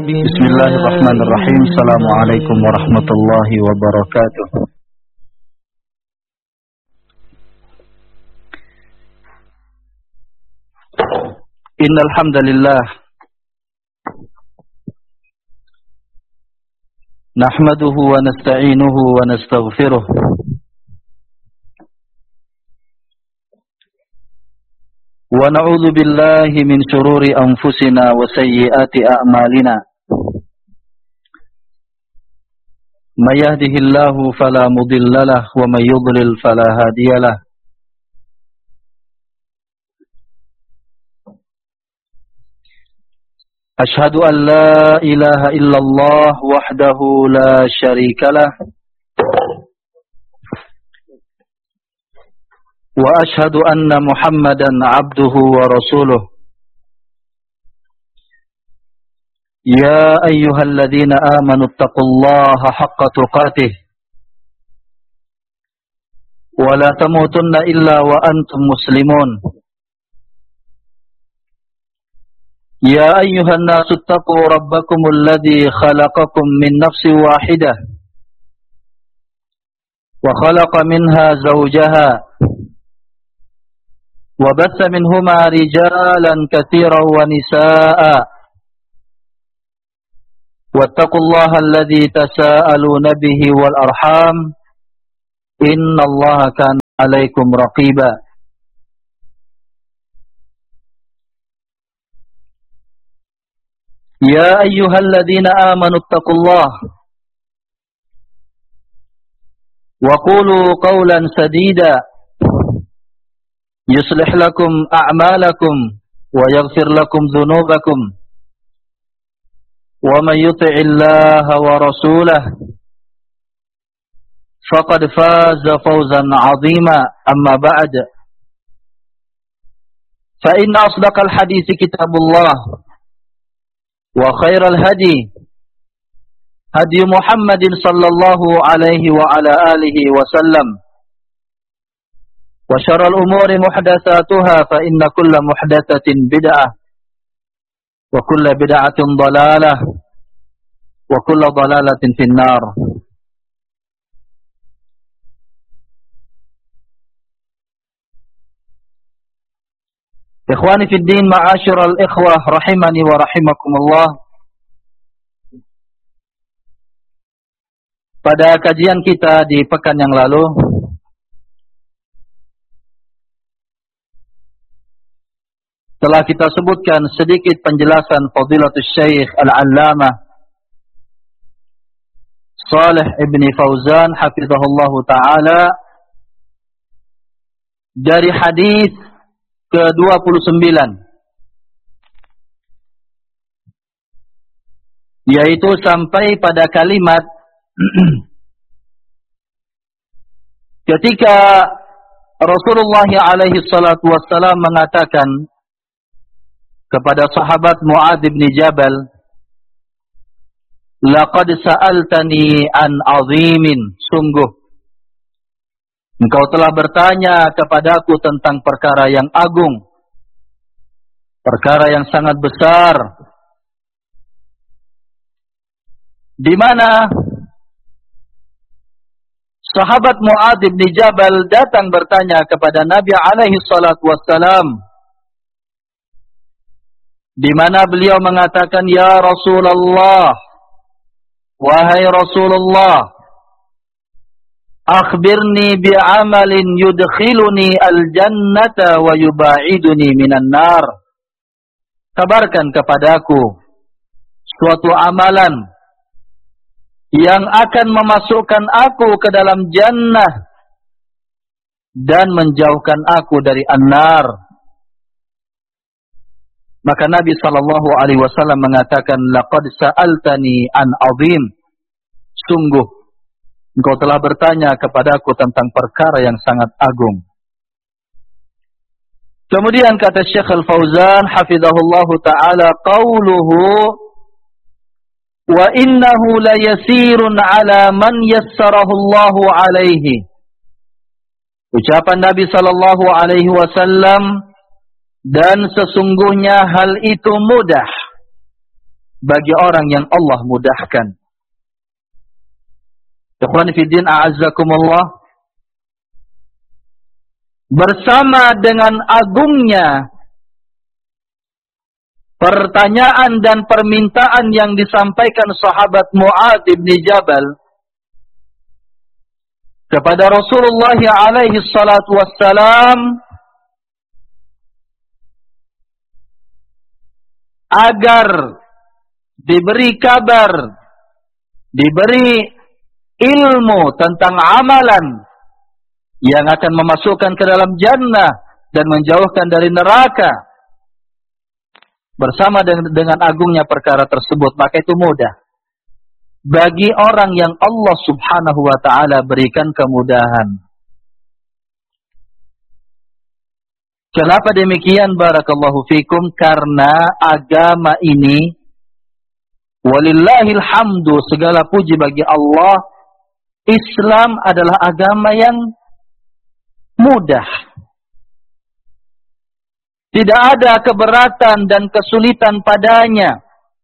Bismillahirrahmanirrahim. Assalamualaikum warahmatullahi wabarakatuh. Innal hamdalillah nahmaduhu wa nasta'inuhu wa nastaghfiruh wa na'udzu billahi min shururi anfusina wa sayyiati a'malina. May yahdihillahu fala mudilla lahu wa may yudlil fala hadiyalah. Ashhadu an la ilaha illallah wahdahu la syarika lah wa ashhadu anna Muhammadan abduhu wa rasuluh. Ya ayyuhalladzina amanu taqullaha haqqa tuqatih wa la tamutunna illa wa antum muslimun. Ya ayyuhan nasu taqu rabbakumul ladzi khalaqakum min nafsin wahidah wa khalaqa minha zawjaha وبث منهما رجالا كثيرا ونساء واتقوا الله الذي تساءلون به والأرحام إن الله كان عليكم رقيبا. يا أيها الذين آمنوا اتقوا الله وقولوا قولا سديدا يصلح لكم أعمالكم ويغفر لكم ذنوبكم ومن يطع الله ورسوله فقد فاز فوزا عظيما. أما بعد فإن أصدق الحديث كتاب الله وخير الهدي هدي محمد صلى الله عليه وعلى آله وسلم وشر الأمور محدثاتها فإن كل محدثة بدعة وكل بدعة ضلالة وكل ضلالة في النار. Ikhwani fi din, ma'asyiral ikhwah rahimani wa rahimakumullah. Pada kajian kita di pekan yang lalu, telah kita sebutkan sedikit penjelasan Fadilatul Syekh Al-Allamah Shalih Ibn Fauzan hafizahullahu ta'ala dari hadis ke-29, yaitu sampai pada kalimat ketika Rasulullah alaihi salatu wassalam mengatakan kepada sahabat Mu'adz bin Jabal, laqad sa'altani an azimin, sungguh engkau telah bertanya kepadaku tentang perkara yang agung, perkara yang sangat besar, di mana sahabat Mu'adz bin Jabal datang bertanya kepada Nabi alaihi salatu wassalam, di mana beliau mengatakan, ya Rasulullah, wahai Rasulullah, akhbirni bi'amalin yudkhiluni al-jannata wa yuba'iduni minan nar. Kabarkan kepadaku suatu amalan yang akan memasukkan aku ke dalam jannah dan menjauhkan aku dari an-nar. Maka Nabi SAW mengatakan, laqad sa'altani an azim, sungguh engkau telah bertanya kepadaku tentang perkara yang sangat agung. Kemudian kata Syekh Al-Fauzan hafizahullahu ta'ala, qauluhu wa innahu la yasirun ala man yassarahu Allahu alaihi. Ucapan Nabi SAW, dan sesungguhnya hal itu mudah bagi orang yang Allah mudahkan. Ikhwani fi din, a'azzakumullah. Bersama dengan agungnya pertanyaan dan permintaan yang disampaikan sahabat Mu'adz bin Jabal kepada Rasulullah alaihi salatu wassalam agar diberi kabar, diberi ilmu tentang amalan yang akan memasukkan ke dalam jannah dan menjauhkan dari neraka. Bersama dengan agungnya perkara tersebut, maka itu mudah bagi orang yang Allah subhanahu wa ta'ala berikan kemudahan. Kenapa demikian? Barakallahu fikum. Karena agama ini, walillahil hamdu, segala puji bagi Allah, Islam adalah agama yang mudah. Tidak ada keberatan dan kesulitan padanya.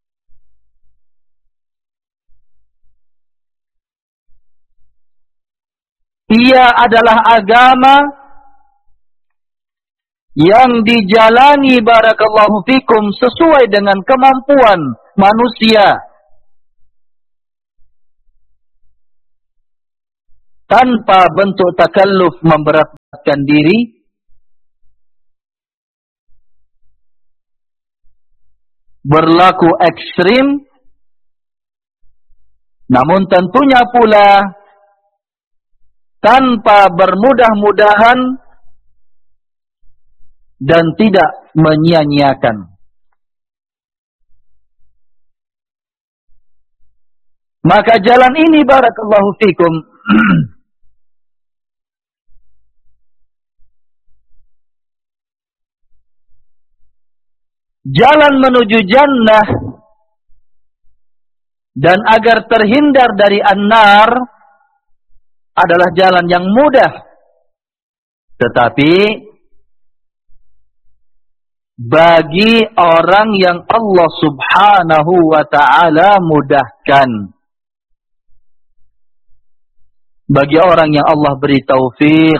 Ia adalah agama yang dijalani, barakallahu fikum, sesuai dengan kemampuan manusia, tanpa bentuk takalluf, memberatkan diri, berlaku ekstrim, namun tentunya pula tanpa bermudah-mudahan dan tidak menyia-nyiakan. Maka jalan ini, barakallahu fikum, jalan menuju jannah dan agar terhindar dari an-nar adalah jalan yang mudah. Tetapi bagi orang yang Allah subhanahu wa ta'ala mudahkan, bagi orang yang Allah beri taufik,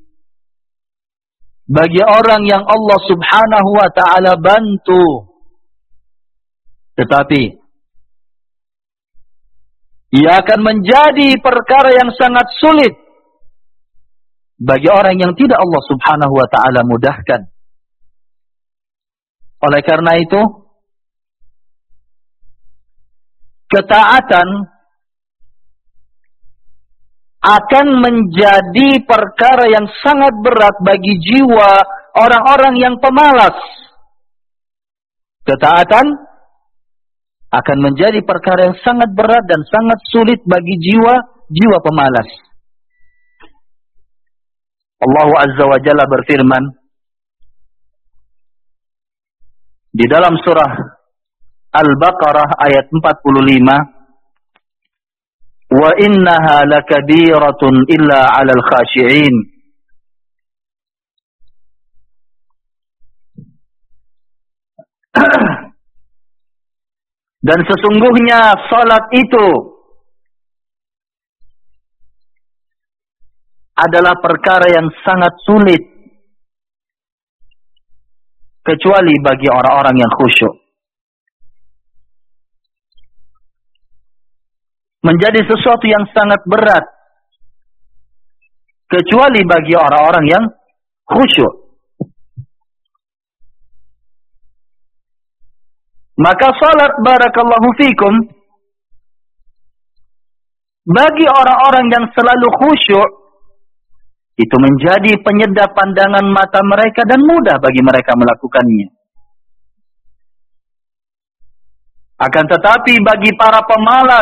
bagi orang yang Allah subhanahu wa ta'ala bantu, tetapi ia akan menjadi perkara yang sangat sulit bagi orang yang tidak Allah subhanahu wa ta'ala mudahkan. Oleh karena itu, ketaatan akan menjadi perkara yang sangat berat bagi jiwa orang-orang yang pemalas. Ketaatan akan menjadi perkara yang sangat berat dan sangat sulit bagi jiwa pemalas. Allah Azza wa Jalla berfirman di dalam surah Al-Baqarah ayat 45, wa innaha lakabiratun illa 'alal khashi'in. Dan sesungguhnya salat itu adalah perkara yang sangat sulit kecuali bagi orang-orang yang khusyuk. Menjadi sesuatu yang sangat berat kecuali bagi orang-orang yang khusyuk. Maka salat, barakallahu fikum, bagi orang-orang yang selalu khusyuk, itu menjadi penyedap pandangan mata mereka dan mudah bagi mereka melakukannya. Akan tetapi bagi para pemalas,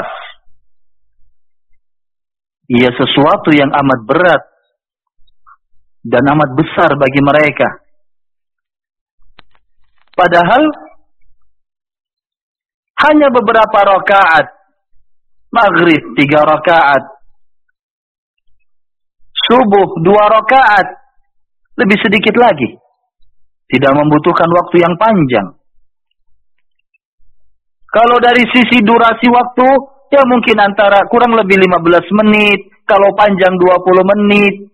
ia sesuatu yang amat berat dan amat besar bagi mereka. Padahal hanya beberapa rakaat, maghrib 3 rakaat, subuh 2 rakaat, lebih sedikit lagi. Tidak membutuhkan waktu yang panjang. Kalau dari sisi durasi waktu, ya mungkin antara kurang lebih 15 menit, kalau panjang 20 menit.